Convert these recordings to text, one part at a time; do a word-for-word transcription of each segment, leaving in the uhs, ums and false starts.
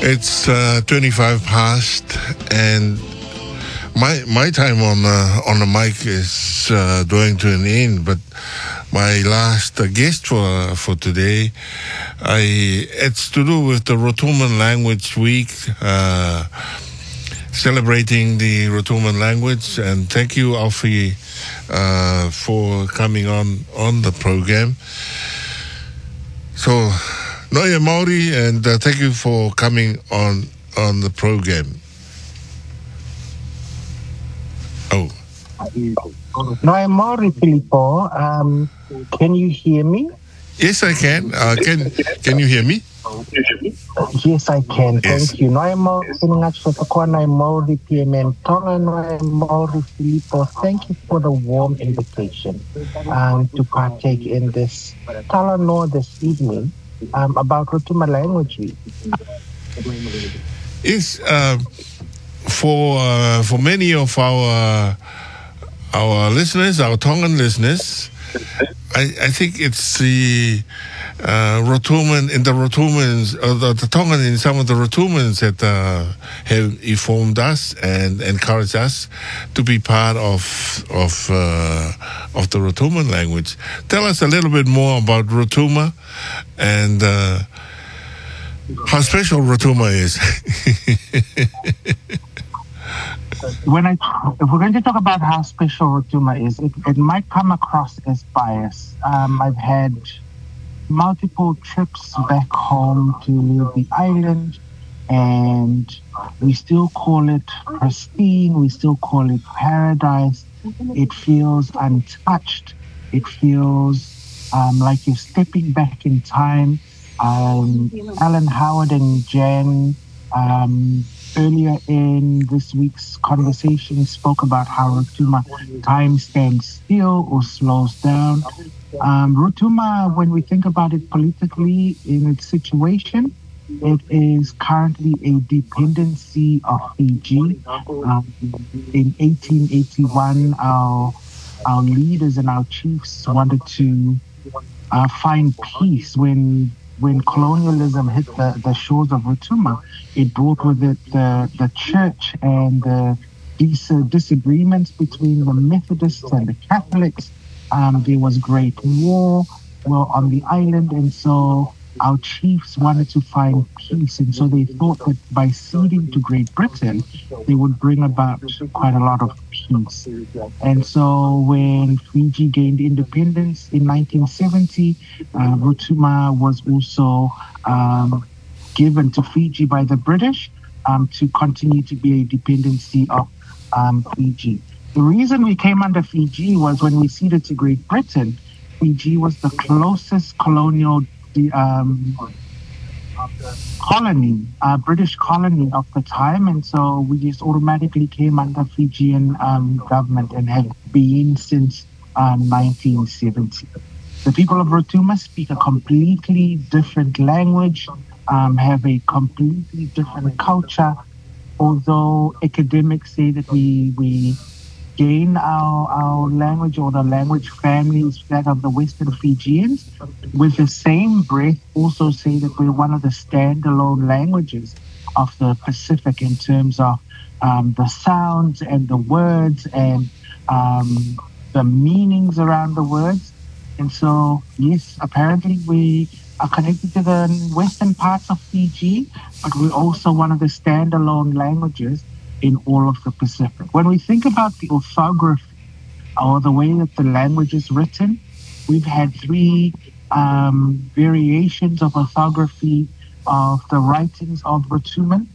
It's uh, twenty-five past, and my my time on uh, on the mic is uh, drawing to an end. But my last uh, guest for for today, I it's to do with the Rotuman Language Week, uh, celebrating the Rotuman language. And thank you, Alfie, uh, for coming on on the program. So. Noia Maori, and uh, thank you for coming on on the program. Oh. Noia Maori, Filippo. Um, can you hear me? Yes, I can. Uh, can Can you hear me? Yes, I can. Yes. Thank you. Noia Maori, Noia Maori, P M M Tonga, Noia Maori, Filippo. Thank you for the warm invitation um, to partake in this Talanoa this evening. Um, about Rotuma Language Week. Yes, uh, for uh, for many of our our listeners, our Tongan listeners, I, I think it's the uh, Rotuman in the Rotumans, uh, the, the Tongan in some of the Rotumans that uh, have informed us and encouraged us to be part of of uh, of the Rotuman language. Tell us a little bit more about Rotuma and uh, how special Rotuma is. When I, if we're going to talk about how special Rotuma is, it, it might come across as bias. Um, I've had multiple trips back home to the island, and we still call it pristine. We still call it paradise. It feels untouched. It feels um, like you're stepping back in time. Um, Alan Howard and Jan um, earlier in this week's conversation spoke about how Rotuma time stands still or slows down. Um, Rotuma, when we think about it politically in its situation, it is currently a dependency of Fiji. Um, in eighteen eighty-one, our our leaders and our chiefs wanted to uh, find peace when when colonialism hit the, the shores of Rotuma. It brought with it the, the church and the, these uh, disagreements between the Methodists and the Catholics. Um, there was great war well, on the island, and so our chiefs wanted to find peace, and so they thought that by ceding to Great Britain, they would bring about quite a lot of peace. And so when Fiji gained independence in nineteen seventy, uh, Rotuma was also um, given to Fiji by the British um, to continue to be a dependency of um, Fiji. The reason we came under Fiji was when we ceded to Great Britain, Fiji was the closest colonial the um, colony, uh, British colony of the time, and so we just automatically came under Fijian um, government and have been since um, nineteen seventy. The people of Rotuma speak a completely different language, um, have a completely different culture, although academics say that we we gain our, our language or the language families that of the Western Fijians, with the same breath also say that we're one of the standalone languages of the Pacific in terms of um, the sounds and the words and um, the meanings around the words. And so, yes, apparently we are connected to the western parts of Fiji, but we're also one of the standalone languages in all of the Pacific. When we think about the orthography or the way that the language is written, we've had three um, variations of orthography of the writings of Rotuman.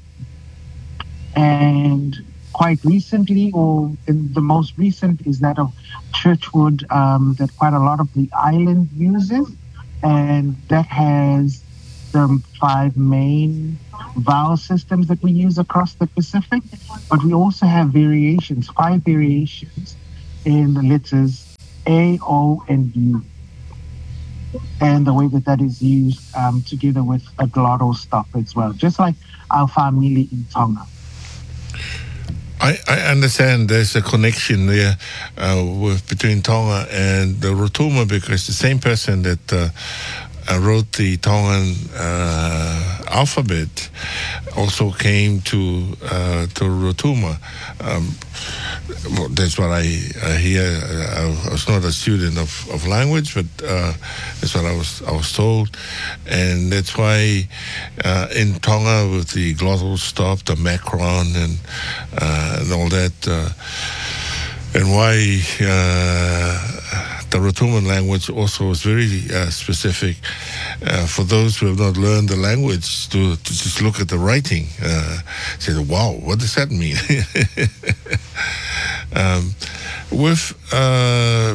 And quite recently, or in the most recent, is that of Churchwood um, that quite a lot of the island uses. And that has the five main vowel systems that we use across the Pacific, but we also have variations, five variations in the letters A, O, and U, and the way that that is used um, together with a glottal stop as well, just like our family in Tonga. I, I understand there's a connection there uh, with between Tonga and the Rotuma, because the same person that uh, uh, wrote the Tongan uh, alphabet also came to uh, to Rotuma. Um, well, that's what I, I hear. I, I was not a student of, of language, but uh, that's what I was I was told, and that's why uh, in Tonga with the glottal stop, the macron, and uh, and all that, uh, and why uh, the Rotuman language also is very uh, specific. Uh, for those who have not learned the language, to, to just look at the writing, uh, say, "Wow, what does that mean?" um, with uh,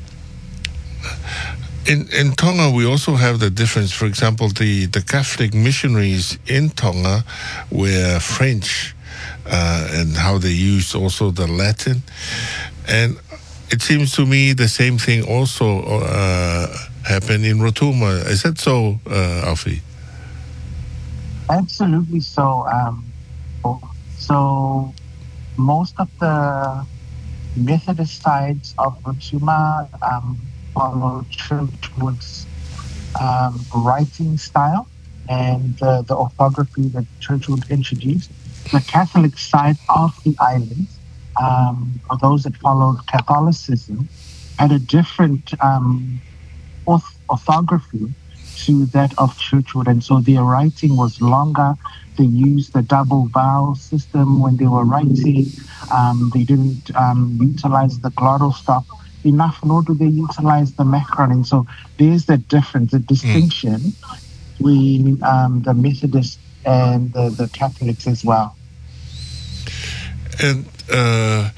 in in Tonga, we also have the difference. For example, the the Catholic missionaries in Tonga were French, uh, and how they used also the Latin, and it seems to me the same thing also uh, happened in Rotuma. Is that so, uh, Alfie? Absolutely so. Um, so most of the Methodist sides of Rotuma um, follow Churchwood's um, writing style and uh, the orthography that Churchwood introduced. The Catholic side of the island, um, for those that followed Catholicism, had a different um, orth- orthography to that of Churchwood, and so their writing was longer. They used the double vowel system when they were writing. Um, they didn't um, utilize the glottal stop enough, nor do they utilize the macron. And so there's the difference, the distinction mm. between um, the Methodists and the, the Catholics as well. And uh,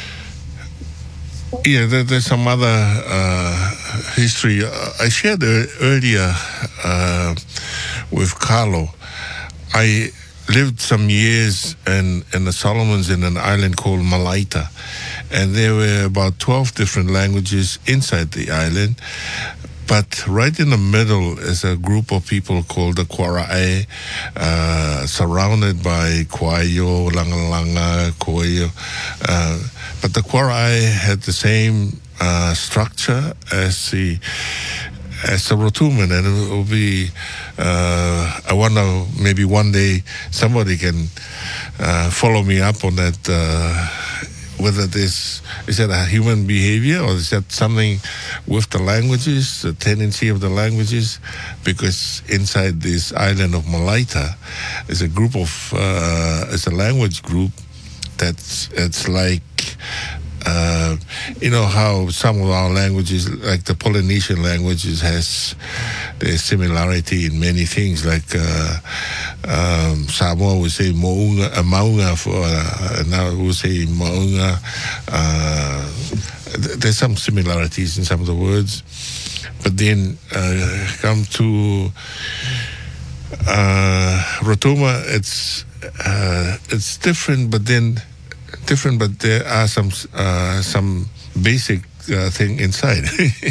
yeah, there, there's some other uh, history. I shared earlier uh, with Carlo. I lived some years in, in the Solomons in an island called Malaita, and there were about twelve different languages inside the island. But right in the middle is a group of people called the Quara'e, uh, surrounded by Kwaio, Langalanga, Koio. Uh, but the Quara'e had the same uh, structure as the as the Rotuman, and it will be. Uh, I wonder maybe one day somebody can uh, follow me up on that. Uh, whether this is that a human behavior or is that something with the languages, the tendency of the languages? Because inside this island of Malaita is a group of, uh, it's a language group that's it's like. Uh, you know how some of our languages, like the Polynesian languages, has the similarity in many things. Like uh, um, Samoa would say mounga, uh, maunga for uh, now we say maunga. Uh, th- there's some similarities in some of the words, but then uh, come to uh, Rotuma, it's uh, it's different, but then. Different, but there are some uh, some basic uh, thing inside.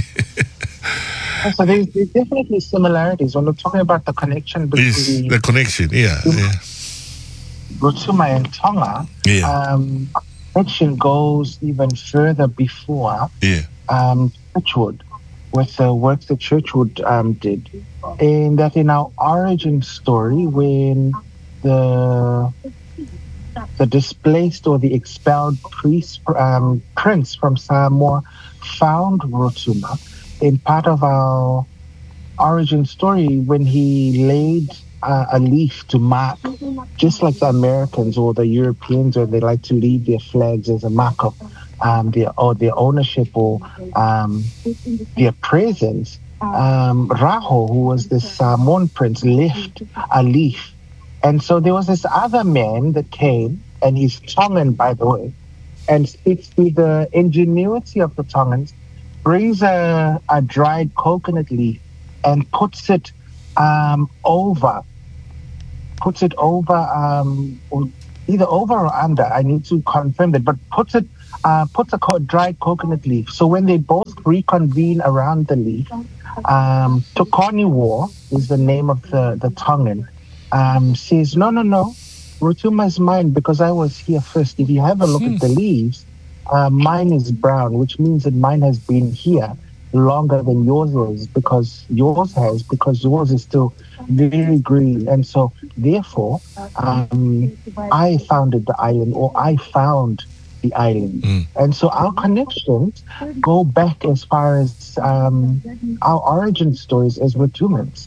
So there's, there's definitely similarities when we're talking about the connection between it's the connection, yeah, yeah. Rotuma and Tonga. Yeah. Um, connection goes even further before yeah. um, Churchwood, with the work that Churchwood um, did, and that in our origin story, when the the displaced or the expelled priest, um, prince from Samoa found Rotuma, in part of our origin story, when he laid uh, a leaf to mark, just like the Americans or the Europeans, where they like to leave their flags as a mark of um, their or their ownership or um, their presence. Um, Raho, who was this Samoan prince, left a leaf. And so there was this other man that came, and he's Tongan, by the way, and speaks to the ingenuity of the Tongans, brings a, a dried coconut leaf and puts it um, over, puts it over, um, either over or under, I need to confirm that, but puts it, uh, puts a co- dried coconut leaf. So when they both reconvene around the leaf, um, Tokoni War is the name of the, the Tongan, Um, says, no, no, no, Rotuma is mine because I was here first. If you have a look hmm. at the leaves, uh, mine is brown, which means that mine has been here. longer than yours is because yours has because yours is still very green, and so therefore um, I founded the island, or I found the island. Mm. And so our connections go back as far as um, our origin stories as Rotumans.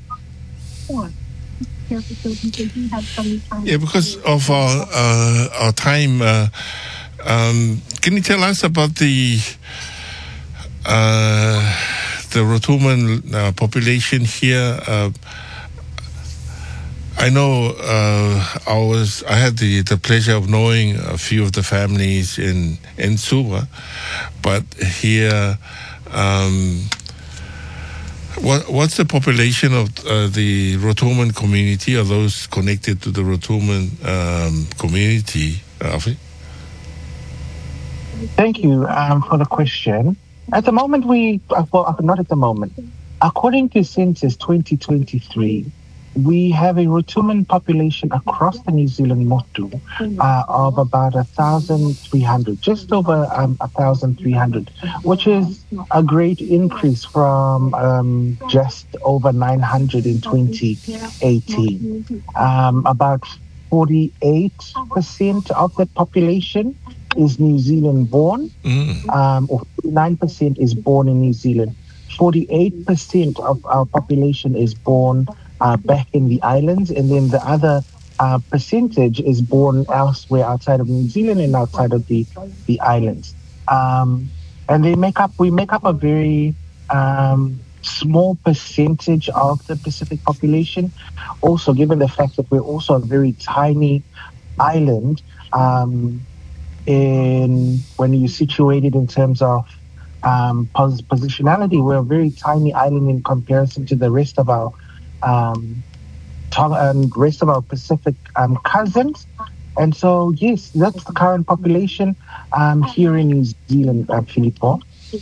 Yeah, because of our uh, our time, uh, um, can you tell us about the uh, the Rotuman uh, population here? Uh, I know uh, I was I had the, the pleasure of knowing a few of the families in in Suva, but here. Um, What, what's the population of uh, the Rotuman community, or those connected to the Rotuman um, community, Alfie? Thank you um, for the question. At the moment, we, uh, well, uh, not at the moment. According to Census twenty twenty-three, we have a Rotuman population across the New Zealand motu uh, of about one thousand three hundred, just over um, one thousand three hundred, which is a great increase from um, just over nine hundred in twenty eighteen. Um, about forty-eight percent of that population is New Zealand born, Mm. um, or forty-nine percent is born in New Zealand. forty-eight percent of our population is born uh, back in the islands, and then the other uh, percentage is born elsewhere outside of New Zealand and outside of the, the islands. Um, and they make up, we make up a very um, small percentage of the Pacific population. Also, given the fact that we're also a very tiny island, um, in when you're situated in terms of um, pos- positionality, we're a very tiny island in comparison to the rest of our um, Tong- um, rest of our Pacific um, cousins. And so, yes, that's the current population um, here in New Zealand, uh, Filippo.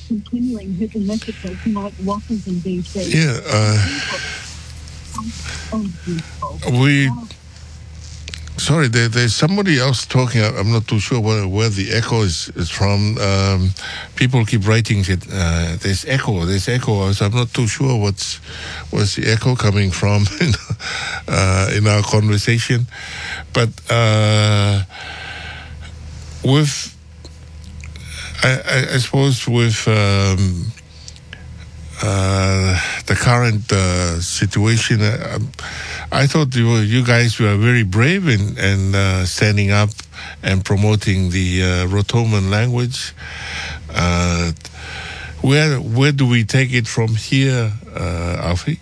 Yeah, uh, we. Sorry, there, there's somebody else talking. I'm not too sure where, where the echo is, is from. Um, people keep writing it. Uh, there's echo. There's echo. So I'm not too sure what's what's the echo coming from in, uh, in our conversation. But uh, with, I, I, I suppose with. Um, uh, the current uh, situation. Uh, I thought you, were, you guys were very brave in, in uh, standing up and promoting the uh, Rotuman language. Uh, where where do we take it from here, uh, Alfie?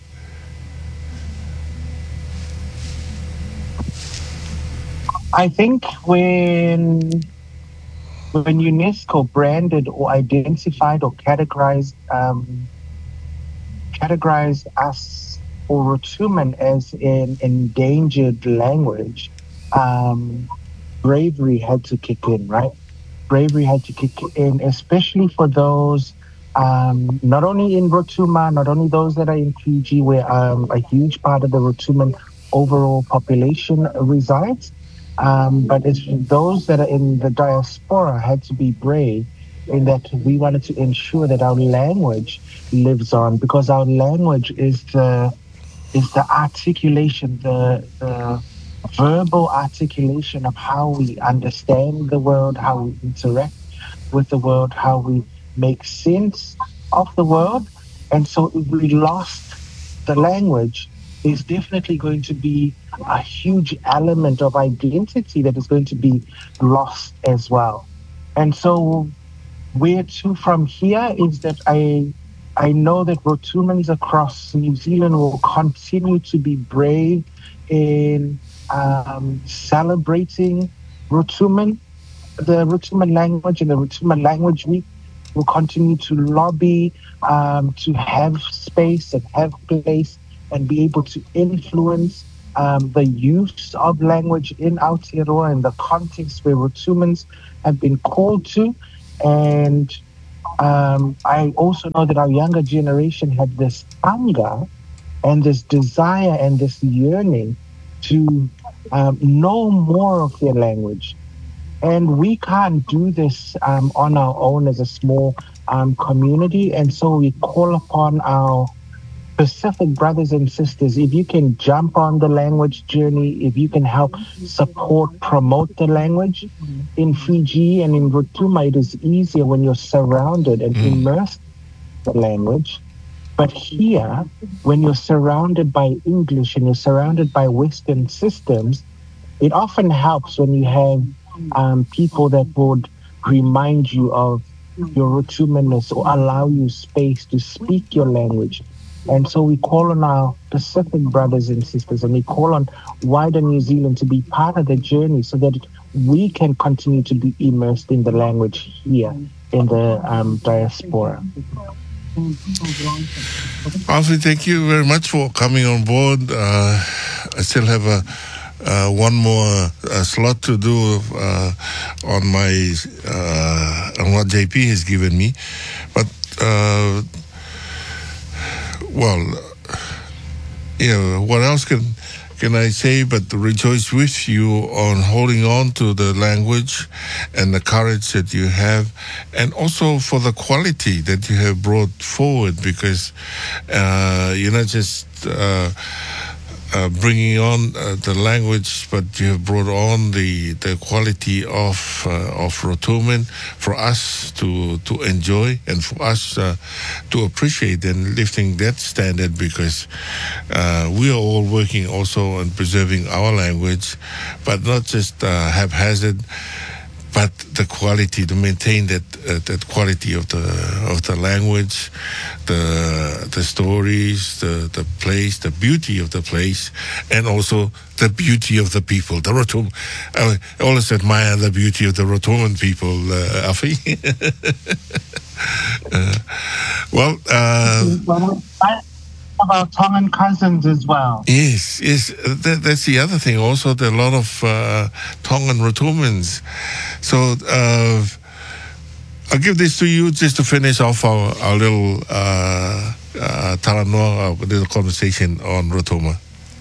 I think when when UNESCO branded or identified or categorized um, categorize us or Rotuman as an endangered language, um, bravery had to kick in, right? Bravery had to kick in, especially for those um, not only in Rotuma, not only those that are in Fiji, where um, a huge part of the Rotuman overall population resides, um, but it's those that are in the diaspora had to be brave in that we wanted to ensure that our language lives on, because our language is the is the articulation, the the verbal articulation of how we understand the world, how we interact with the world, how we make sense of the world. And so if we lost the language, there's definitely going to be a huge element of identity that is going to be lost as well. And so where to from here is that I I know that Rotumans across New Zealand will continue to be brave in um, celebrating Rotuman, the Rotuman language, and the Rotuman Language Week. Will continue to lobby um, to have space and have place and be able to influence um, the use of language in Aotearoa and the context where Rotumans have been called to. And um, I also know that our younger generation had this hunger and this desire and this yearning to um, know more of their language, And we can't do this um, on our own as a small um, community. And so we call upon our Pacific brothers and sisters, if you can jump on the language journey, if you can help support, promote the language. In Fiji and in Rotuma, it is easier when you're surrounded and Mm. immersed in the language. But here, when you're surrounded by English and you're surrounded by Western systems, it often helps when you have um, people that would remind you of your Rotumanness or allow you space to speak your language. And so we call on our Pacific brothers and sisters, and we call on wider New Zealand to be part of the journey so that we can continue to be immersed in the language here in the um, diaspora. Alfie, thank you very much for coming on board. Uh, I still have a uh, one more uh, slot to do uh, on my uh, on what J P has given me, but uh, well, yeah. What else can can I say but to rejoice with you on holding on to the language and the courage that you have, and also for the quality that you have brought forward, because uh, you're not just uh, uh, bringing on uh, the language, but you have brought on the, the quality of uh, of Rotuman for us to to enjoy and for us uh, to appreciate, and lifting that standard, because uh, we are all working also on preserving our language, but not just uh, haphazard, but the quality, to maintain that uh, that quality of the of the language, the the stories, the the place, the beauty of the place, and also the beauty of the people. The Rotum, I always admire the beauty of the Rotuman people, uh, Afi. uh, well. Uh, About Tongan cousins as well. Yes, yes. That, that's the other thing. Also, there are a lot of uh, Tongan Rotumans. So uh, I'll give this to you just to finish off our, our little uh, uh, Talanoa, our little conversation on Rotuma.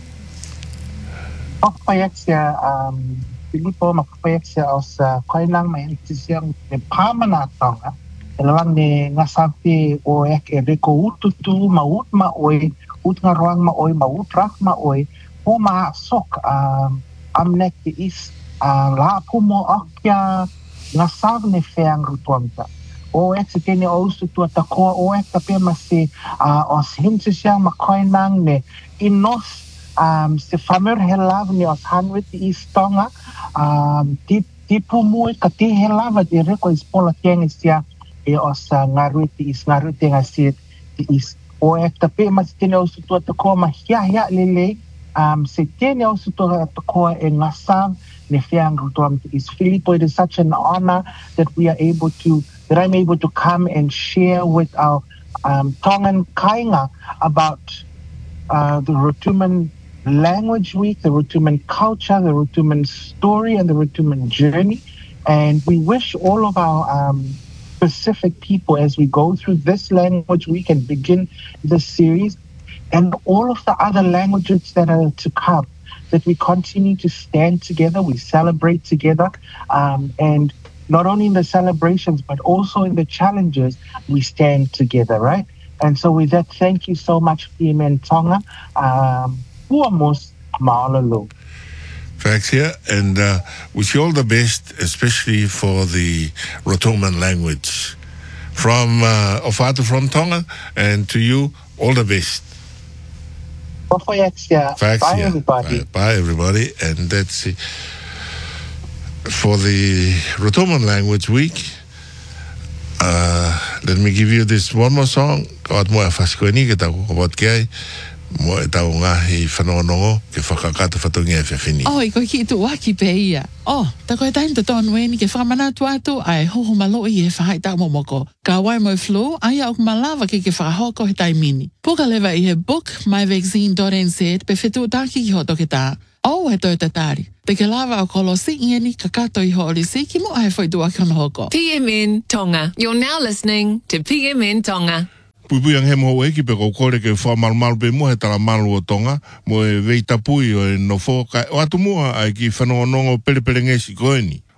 Makapayaksia, um, Filipo, makapayaksia os koinang may itisiyang pamanatong. Dalawang ni ngasapi o ek eriko ututu maut maoy ut ngaruang maoy maut rak maoy po maasok um, amnek ti is uh, la po mo akya ngasav ni feang rutuamta o ek si tini o ustutu atako o ek tapi masi uh, os hinsi siyang makoinang ni inos um, si famer helav ni os hanwit ti is tonga um, ti, ti pumuy kati helav at eriko is pola tiang isya e os uh, ngaruti is ngaruti ngasit is o ek tapi mas tino sutu to ko ma hia hia lele um se tino sutu to ko e ngasav ne fiang rutom is Filipo. It is such an honor that we are able to that I'm able to come and share with our um, Tongan kainga about uh, the Rotuman Language Week, the Rotuman culture, the Rotuman story, and the Rotuman journey. And we wish all of our um, Pacific people, as we go through this language week and begin this series, and all of the other languages that are to come, that we continue to stand together, we celebrate together, um, and not only in the celebrations, but also in the challenges, we stand together, right? And so with that, thank you so much, P M N Tonga. Um, Ma'alalo. Facts here, and uh, wish you all the best, especially for the Rotuman language. From uh, Ofatu from Tonga, and to you, all the best. Facts, yeah. Facts, Bye, yeah. everybody. Bye, bye, everybody. And that's it. For the Rotuman Language Week, uh, let me give you this one more song. God mo e whasikoni ke tau kabot kai. Mo e tau ngahi whanonongo ke whakakata whatungi e whiwhini. Oh, i koe ki tu waki pe ia. Oh, ta koe taim ta tonu e ni ke whamana tu atu ai hoho malo i e whahai tau momoko. Ka wai mo flu, ai au malawa ke ke whahoko he taimini. Puka lewa i he book, my vaccine dot n z, pe whetu taki ki hoto ke tā. Oh, he toi tatari. Te ke lava o kolosi i ni kakato i ho olisi ki mo ai whai tua kona hoko. P M N Tonga. You're now listening to P M N Tonga. Pui ang he mo e ki pe ko kore ke wha malmalu pe mo he tala malu o Tonga, mo e veita pui o e no fo ka o atu mua ai ki whanonongo pele pele ngesi koe ni.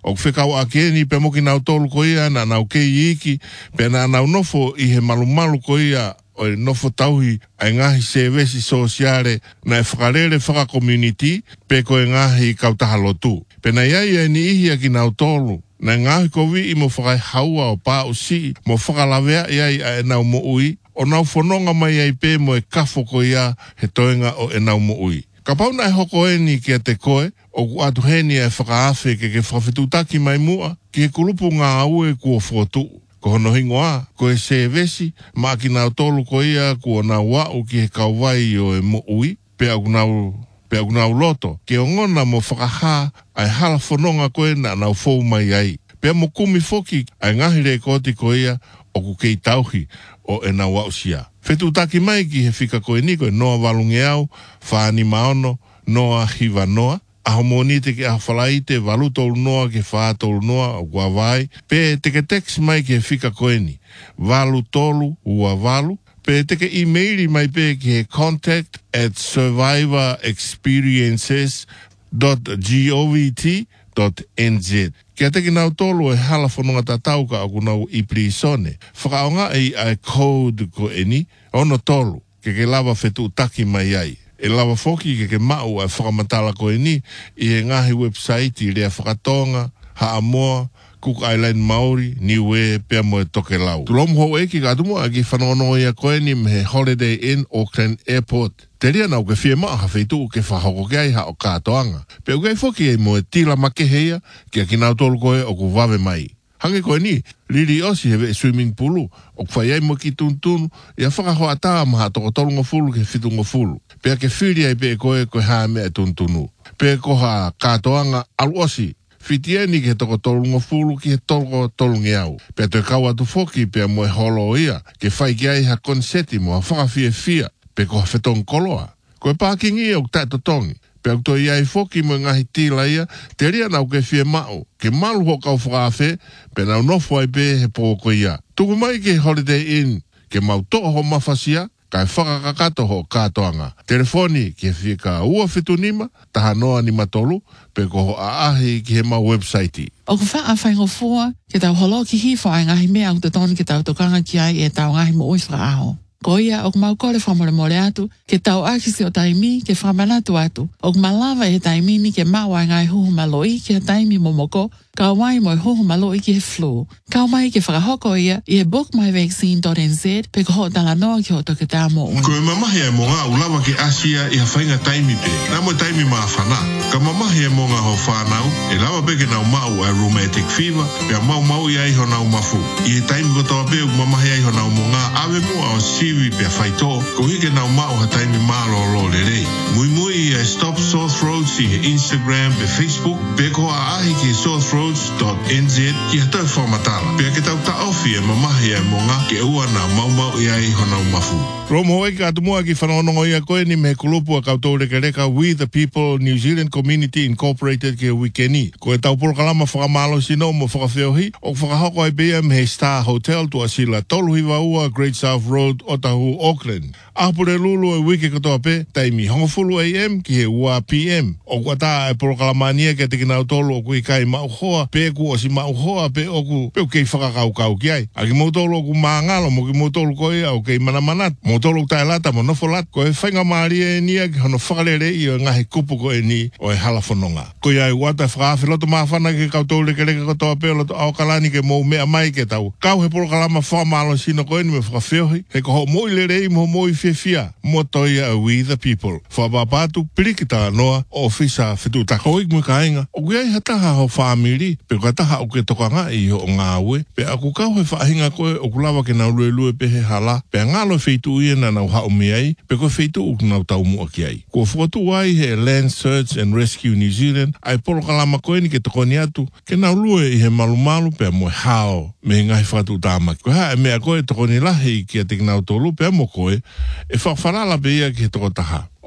O whekau a keni pe moki nau tolu ko ia na nau kei iki pe na nau nofo i he malu malu ko ia o e nofo tauhi ai ngahi sevesi sosiale na e whakarere whaka community pe ko e ngahi kautaha lotu. Pe na iai e ni ihi a ki nau tolu na ngahi ko vi i mo whakai haua o pā o si mo whakalawea iai a e nau mo ui o nau whanonga mai ai pe mo e kafo ko ia he toenga o e nau mo ui. Ka pauna e hoko e ni ki a te koe, o ku atu heni e whakaafe ke ke whawhetutaki mai mua, ki he kulupu ngā aue kua whotu. Ko hono hingoa, ko e se vesi, ma ki nau tolu ko ia kua nau wau ki he kauwai o e mo ui, pe au nau, pe au nau loto, ke o ngona mo whakaha ai hala whanonga koe na nau fau mai ai. Pe mo kumi foki ai ngahire koti ko ia o ku kei tauhi o e nau wau sia. Whetutaki mai ki he whika koe ni koe noa walunge au, whaani maono, noa hiva noa, aho monite ki aho whalaite, walu tolu noa ki whaa tolu noa o kua vai, pe teke text mai ki he whika koe ni, walu tolu ua walu, pe teke emaili mai pe ki he contact at survivor experiences dot govt dot n z. Kia teki nau tolu e hala whanonga tatauka o kunau i prisone. Whakaonga e ai code ko eni, ono tolu, ke ke lava whetu taki mai ai. E lava foki ke ke mau ai whakamatala ko eni, i e ngahi website i rea whakatonga, Haamoa, Cook Island Maori, Niue, pia mo e toke lau. Tulomu hou eki ka atumu a ki whanonga ia ko eni me Holiday Inn Auckland Airport. Te ria nau ke whia maa hawhitu ke whahoko ke ai ha o kātoanga. Pe ukai whoki e mo e tila make heia ki a ki nau tolu koe o ku wawe mai. Hange koe ni, Lili Osi hewe e swimming poolu, o ku whai ai mo ki tuntunu, ia whakahoa tā maha toko tolu ngofulu ke whitu ngofulu. Pe a ke whiri ai pe e koe koe haa mea e tuntunu. Pe e koha kātoanga alu Osi, whiti eni ke toko tolu ngofulu ki he toko tolu ngeau. Pe a toi kau atu whoki pe a mo e holo ia, ke whai ki ai ha konseti mo a whakawhia fia. Pe ko whetong koloa. Ko e pākingi o tātou tongi. Pe au toi iai whoki mo ngahi tīla ia, te ria nau ke whia mao. Ke malu ho kau whakawhe, pe nau nofu ai pe he pōko ia. Tuku mai ke Holiday Inn, ke mau toa ho mawhasia, kai whakakakato ho kātoanga. Telefoni ke whia ka ua whitu nima, taha noa ni matolu, pe ko ho aahi ki he mau website. O ku wha a whaingo fua, ke tau holo ki hi whae ngahi mea au te toni ke tau tokanga ki ai e tau ngahi mo ui whaaho. Ko ia o ku mau kore whamore more atu, ke tau akisi o taimi ke whamanatu atu. O ku malawa e taimi ni ke mawa ngai huhu maloi ke taimi momoko, ka wai mo huhu maloi ki he flu. Ka mai ke whakahoko ia i e book my vaccine dot n z pe ko ho tala noa ki ho toke tā mo ui. Ko e mamahi e mo ngā ulawa ki Asia i ha whainga taimi pe. Nā mo taimi maa whana. Ka mamahi e mo ngā ho whanau, e lawa pe ke nau mau a rheumatic fever, pe a mau mau i ai ho nau mafu. I e taimi kotoa pe u mamahi ai ho nau mo ngā awe mua o siwi pe a whaito, ko hike nau mau ha taimi maa lo lo le rei. Mui mui i e Stop Sore Throats i he Instagram pe Facebook, pe ko a ahi ki sore throats dot n z ki hatau whamatala. Pe a ke tau ta ofi e mamahi e mo ngā ke ua na mau mau i ai ho nau mafu. Romo hoi ka atumua ki whanonongo ia koe ni me kulupu a koutou reka reka We the People New Zealand Community Incorporated ki a wikeni. Ko e tau porokalama whakamalo sino mo whakawheohi o whakahoko ai bea me he Star Hotel tu asila tolu hiwa ua Great South Road Otahu Auckland. Ahpure lulu e wiki katoa pe taimi hongofulu A M ki he ua P M. O kua tā e porokalamania ke te kinau tolu o kui kai mauhoa pe ku o si mauhoa pe o ku pe o kei whakakau kau ki ai. A ki mautolu o ku maangalo mo ki mautolu koe au kei manamanat. Tolo tai lata mo nofo lat ko e whainga maari e nia ki hono whakalere i o ngahi kupu ko e ni o e hala whanonga. Ko ia e wata whakawhi loto mawhana ke koutou reke reke kotoa pe loto aokalani ke mou mea mai ke tau. Kau he porokalama whamalo sino ko e ni me whakawheohi. He ko ho moi le rei mo moi fia fia. Mo toia a We the People. Whabapatu pirikita noa o fisa whitu tako ik mo kainga. O kui ai hataha ho whamiri pe ko hataha o ke tokanga i ho ngā ue. Pe aku kau he whahinga koe o kulawa ke nau lue lue pe he hala. Pe ngalo wheitu i na nau hao mi ai, pe ko wheitu uk nau tau mua ki ai. Ko whatu ai he Land Search and Rescue New Zealand, ai poro kalama koe ni ke tokoni atu, ke nau lue i he malu malu pe a moe hao, me ngai whatu tāmaki. Ko ha e mea koe tokoni lahi ki a te nau tolu pe a mo koe, e whawharala pe ia ki he toko taha.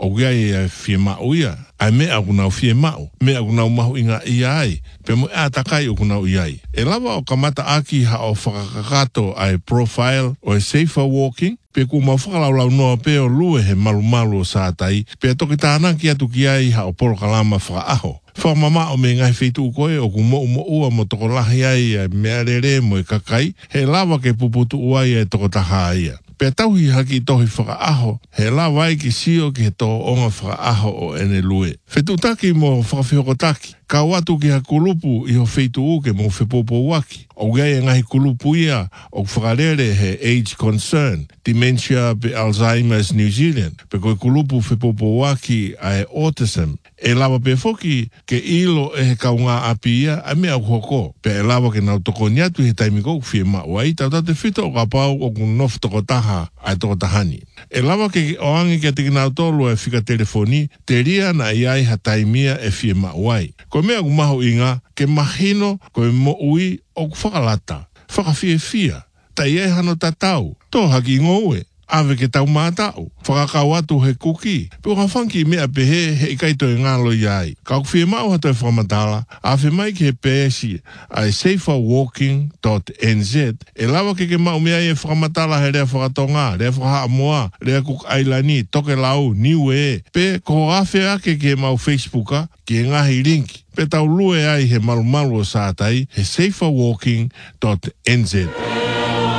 o gai e fie mau ia. Ai mea o kunau fie mau, mea o kunau mahu inga ia ai, pe mo a takai o kunau iai. E lava o kamata aki ha o whakakato ai profile o e safer walking, pe ku mau whakalaulau noa pe o lue he malu malu o sātai, pe toki tāna ki atu ki ai ha o poro kalama whakaaho. Whamama o me ngai wheitu koe o ku mo mo ua mo toko lahi ai mea rere mo e kakai, he lava ke puputu uai e toko taha ia. Pe tauhi haki tohi whakaaho, he la wai ki sio ki he tō onga whakaaho o ene lue. Whetutaki mo whakawhiokotaki, ka watu ki ha kulupu i ho wheitu uke mo whepopo waki. O gai e ngahi kulupu ia o whakarere he age concern, dementia pe Alzheimer's New Zealand, pe koe kulupu whepopo waki ai autism. E lawa pe foki ke ilo e he kaunga api ia a mea hoko. Pe e lawa ke nau toko niatu he taimi kou fie mau ai, tau tate whito o ka pau o kun nof toko taha ai toko tahani. E lawa ke o angi ke tiki nau tolu e whika telefoni, te ria na iai ha taimia e fie mau ai. Ko mea kumaho inga, ke mahino ko e mo ui o whakalata, whakawhie fia, ta iai hano tatau, tō haki ngoue. Ave ke tau mātau, whakakau atu he kuki. Pio ka whanki mea pehe he ikaito e ngālo iai. Ka uwhie mau hatu e whamatala, awhi mai ki he pēsi ai safer walking dot n z. E lawa ke ke mau mea e whamatala he rea whakatonga, rea whaha moa, rea kuk ailani, toke lau, niu e. Pe ko awhi ake ke mau Facebooka, ki e ngahi linki. Pe tau lue ai he malu malu o sātai, he safer walking dot n z.